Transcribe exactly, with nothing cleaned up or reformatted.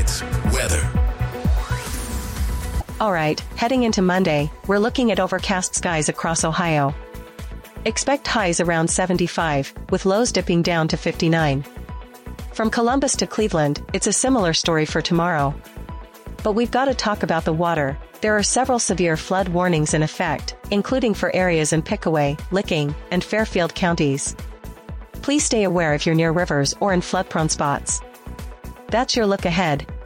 It's weather. All right, heading into Monday, we're looking at overcast skies across Ohio. Expect highs around seventy-five, with lows dipping down to fifty-nine. From Columbus to Cleveland, it's a similar story for tomorrow. But we've got to talk about the water. There are several severe flood warnings in effect, including for areas in Pickaway, Licking, and Fairfield counties. Please stay aware if you're near rivers or in flood-prone spots. That's your look ahead.